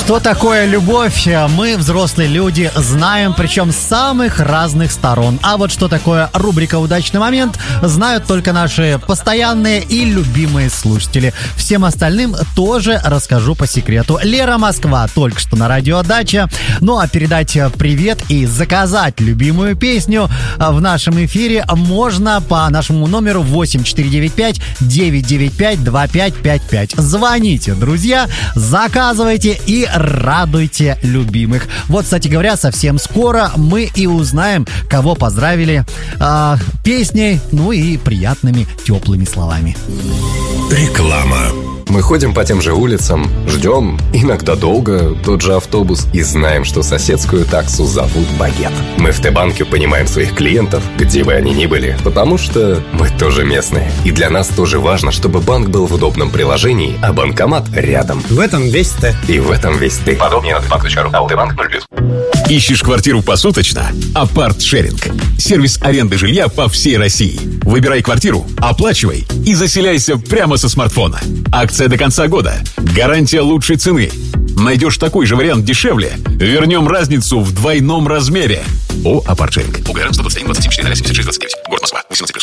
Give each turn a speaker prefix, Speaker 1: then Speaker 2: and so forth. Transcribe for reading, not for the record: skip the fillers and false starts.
Speaker 1: Что такое любовь, мы, взрослые люди, знаем, причем с самых разных сторон. А вот что такое рубрика «Удачный момент», знают только наши постоянные и любимые слушатели. Всем остальным тоже расскажу по секрету. Лера Москва только что на радио «Дача». Ну а передать привет и заказать любимую песню в нашем эфире можно по нашему номеру 8495-995-2555. Звоните, друзья, заказывайте и радуйте любимых. Вот, кстати говоря, совсем скоро мы и узнаем, кого поздравили песней, ну и приятными теплыми словами.
Speaker 2: Реклама. Мы ходим по тем же улицам, ждем, иногда долго, тот же автобус и знаем, что соседскую таксу зовут Багет. Мы в Т-банке понимаем своих клиентов, где бы они ни были, потому что мы тоже местные. И для нас тоже важно, чтобы банк был в удобном приложении, а банкомат рядом.
Speaker 3: В этом весь Т.
Speaker 2: И в этом весь ты. Подробнее на Т-банк.ру. АО Т-банк 0+.
Speaker 4: Ищешь квартиру посуточно? Апарт-шеринг. Сервис аренды жилья по всей России. Выбирай квартиру, оплачивай и заселяйся прямо со смартфона. Акция до конца года. Гарантия лучшей цены. Найдешь такой же вариант дешевле, вернем разницу в двойном размере. О, Апарт-шеринг. УГР 121 27 4 76 29. Город Москва. 18+.